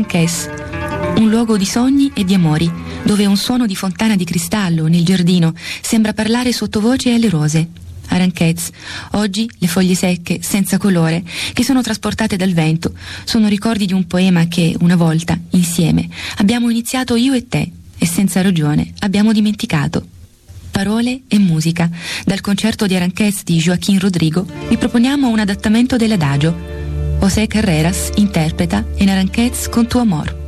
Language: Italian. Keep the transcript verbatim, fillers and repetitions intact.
Aranjuez, un luogo di sogni e di amori, dove un suono di fontana di cristallo nel giardino sembra parlare sottovoce alle rose. Aranjuez, oggi le foglie secche, senza colore, che sono trasportate dal vento, sono ricordi di un poema che, una volta, insieme, abbiamo iniziato io e te, e senza ragione abbiamo dimenticato. Parole e musica. Dal concerto di Aranjuez di Joaquín Rodrigo vi proponiamo un adattamento dell'adagio. José Carreras interpreta En Aranjuez con tu amor.